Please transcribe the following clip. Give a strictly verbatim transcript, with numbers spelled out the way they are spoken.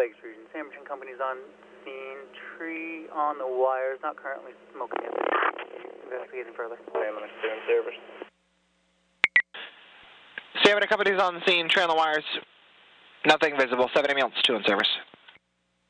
Lakes region. Sanderson Company's on scene. Tree on the wires, not currently smoking yet. Investigating further. Stamina two in service. Stamina Company's on scene. Tree on the wires. Nothing visible. seven ambulance, two in service.